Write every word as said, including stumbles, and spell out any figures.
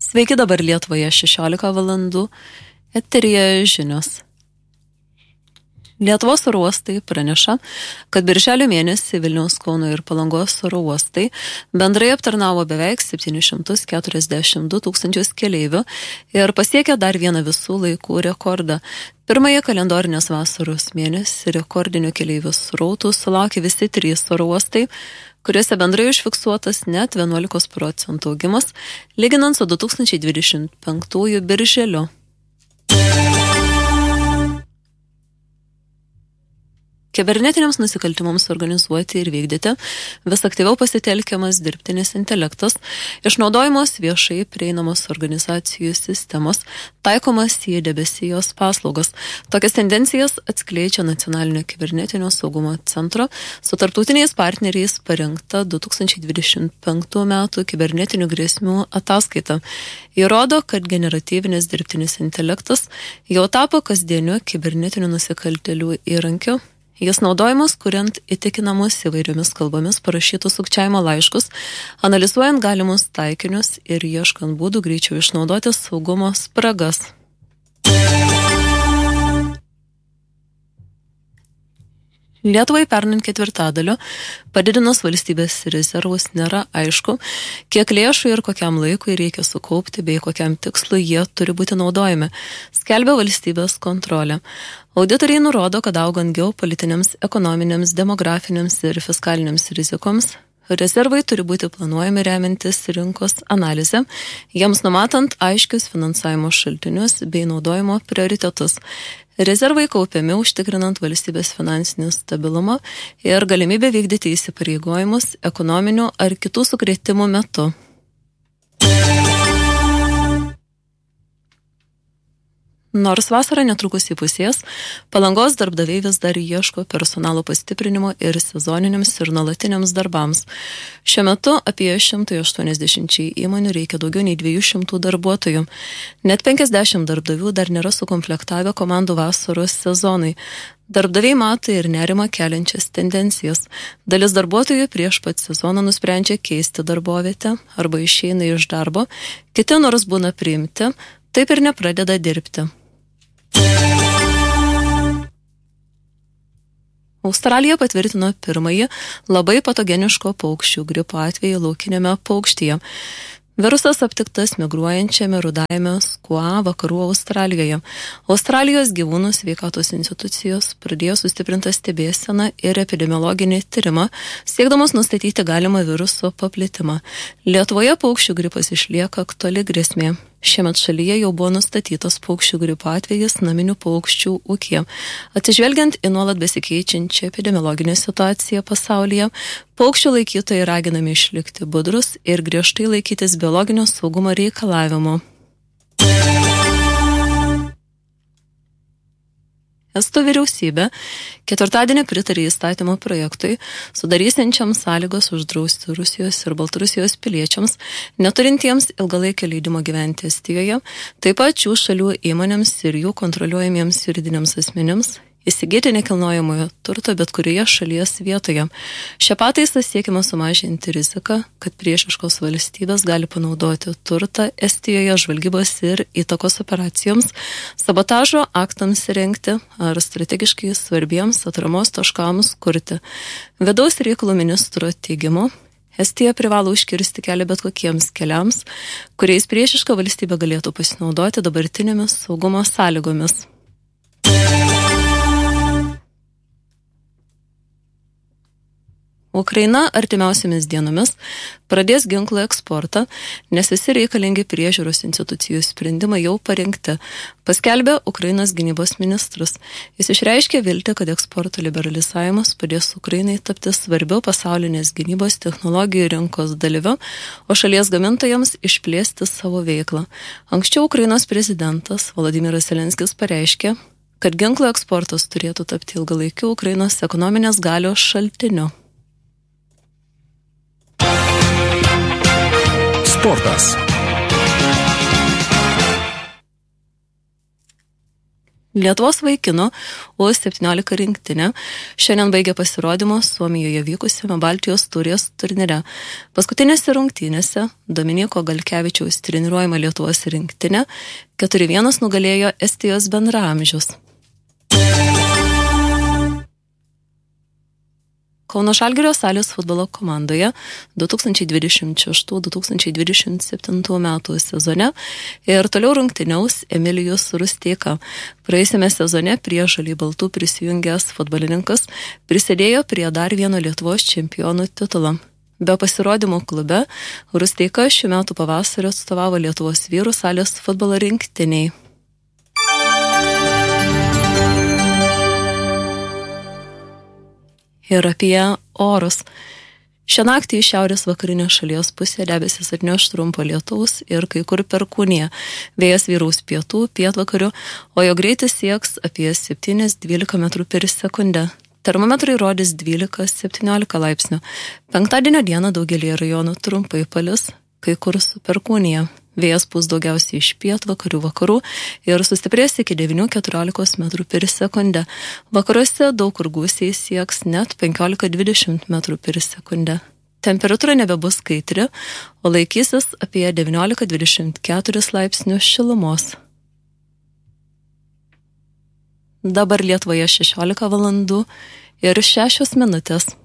Sveiki, dabar Lietuvoje šešiolika valandų, eteryje žinios. Lietuvos oro uostai praneša, kad birželio mėnesį Vilniaus, Kauno ir Palangos oro uostai bendrai aptarnavo beveik septyni šimtai keturiasdešimt du tūkstančius keleivių ir pasiekė dar vieną visų laikų rekordą. Pirmąją kalendorinės vasaros mėnesį rekordinių keleivių srautų sulaukė visi trys oro uostai, kuriuose bendrai užfiksuotas net vienuolikos procentų augimas, lyginant su du tūkstančiai dvidešimt penktųjų birželiu. Kibernetiniams nusikaltimams organizuoti ir vykdyti vis aktyviau pasitelkiamas dirbtinis intelektas, išnaudojamos viešai prieinamos organizacijų sistemos, taikomas į debesijos paslaugas. Tokias tendencijas atskleidžia Nacionalinio kibernetinio saugumo centro su tarptautiniais partneriais parengta du tūkstančiai dvidešimt penktų metų kibernetinių grėsmių ataskaita. Įrodo, kad generatyvinis dirbtinis intelektas jau tapo kasdieniu kibernetinių nusikaltėlių įrankiu. Jis naudojamas, kuriant įtikinamus įvairiomis kalbomis parašytus sukčiavimo laiškus, analizuojant galimus taikinius ir ieškant būdų greičiau išnaudoti saugumo spragas. Lietuvai pernant ketvirtadaliu padidinus valstybės rezervus nėra aišku, kiek lėšų ir kokiam laikui reikia sukaupti bei kokiam tikslui jie turi būti naudojami, skelbia valstybės kontrolė. Auditoriai nurodo, kad augant geopolitiniams, ekonominiams, demografiniams ir fiskaliniams rizikoms, rezervai turi būti planuojami remiantis rinkos analizę, jiems numatant aiškius finansavimo šaltinius bei naudojimo prioritetus. Rezervai kaupiami užtikrinant valstybės finansinį stabilumą ir galimybę vykdyti įsipareigojimus ekonominių ar kitų sukrėtimų metu. Nors vasara netrukus įpusės, Palangos darbdaviai vis dar ieško personalo pastiprinimo ir sezoniniams ir nuolatiniams darbams. Šiuo metu apie šimtas aštuoniasdešimt įmonių reikia daugiau nei dviejų šimtų darbuotojų. Net penkiasdešimt darbdavių dar nėra sukomplektavę komandų vasaros sezonai. Darbdaviai mato ir nerimą keliančias tendencijas. Dalis darbuotojų prieš pat sezoną nusprendžia keisti darbovietę arba išeina iš darbo, kiti nors būna priimti, taip ir nepradeda dirbti. Australija patvirtino pirmąjį labai patogeniško paukščių gripo atvejį laukinėme paukštyje. Virusas aptiktas migruojančiame rudajame Skua vakarų Australijoje. Australijos gyvūnų sveikatos institucijos pradėjo sustiprintą stebėseną ir epidemiologinį tyrimą, siekdamos nustatyti galimą viruso paplitimą. Lietuvoje paukščių gripas išlieka aktuali grėsmė. Šiemet šalyje jau buvo nustatytas paukščių gripo atvejis naminių paukščių ūkyje. Atsižvelgiant į nuolat besikeičiančią epidemiologinę situaciją pasaulyje, paukščių laikytojai raginami išlikti budrus ir griežtai laikytis biologinio saugumo reikalavimų. Estų vyriausybė ketvirtadienį pritarė įstatymo projektui, sudarysiančiam sąlygos uždrausti Rusijos ir Baltarusijos piliečiams, neturintiems ilgalaikio leidimo gyventi Estijoje, taip pat šių šalių įmonėms ir jų kontroliuojamiems juridiniams asmenims įsigyti nekilnojamojo turto bet kurioje šalies vietoje. Šią pataisą siekiama sumažinti riziką, kad priešiškos valstybės gali panaudoti turtą Estijoje žvalgybos ir įtakos operacijoms, sabotažo aktams rengti ar strategiškai svarbiems atramos taškams kurti. Vidaus reikalų ministro teigimu, Estija privalo užkirsti kelią bet kokiems keliams, kuriais priešiška valstybė galėtų pasinaudoti dabartinėmis saugumo sąlygomis. Ukraina artimiausiamis dienomis pradės ginklų eksportą, nes visi reikalingi priežiūros institucijų sprendimai jau parengti, paskelbė Ukrainos gynybos ministras. Jis išreiškė viltį, kad eksporto liberalizavimas padės Ukrainai tapti svarbiau pasaulinės gynybos technologijų rinkos dalyviu, o šalies gamintojams išplėsti savo veiklą. Anksčiau Ukrainos prezidentas Volodymyras Zelenskis pareiškė, kad ginklų eksportas turėtų tapti ilgalaikiu Ukrainos ekonominės galios šaltiniu. Sportas. Lietuvos vaikinų U septyniolika rinktinė šiandien baigė pasirodymo Suomijoje vykusiame Baltijos taurės turnyre. Paskutinėse rungtynėse Dominiko Galkevičiaus treniruojama Lietuvos rinktinė keturi vienas nugalėjo Estijos bendraamžius. Kauno Žalgirio salės futbolo komandoje du tūkstančiai dvidešimt šeštų du tūkstančiai dvidešimt septintų metų sezone ir toliau rungtyniaus Emilijus Rusteika. Praėjusiame sezone prie žaliai baltų prisijungęs futbolininkas prisidėjo prie dar vieno Lietuvos čempionų titulo. Be pasirodymų klube Rusteika šių metų pavasario atstovavo Lietuvos vyrų salės futbolo rinktiniai. Ir apie orus. Šią naktį iš šiaurės vakarinės šalies pusėje debesis atneš trumpo lietaus ir kai kur perkūnija. Vėjas vyraus pietų, pietvakarių, o jo greitis sieks apie septyni dvylika metrų per sekundę. Termometrai rodys dvylika septyniolika laipsnių. Penktadienio dieną daugelį rajonų trumpai palis, kai kur su perkūnija. Vėjas pūs daugiausiai iš pietvakarių vakarų ir sustiprės iki devynių keturiolikos metrų per sekundę. Vakaruose daug kur gūsiai sieks net penkiolika dvidešimt metrų per sekundę. Temperatūra nebebus kaitri, o laikysis apie devyniolika dvidešimt keturis laipsnius šilumos. Dabar Lietuvoje šešiolika valandų ir šešios minutės.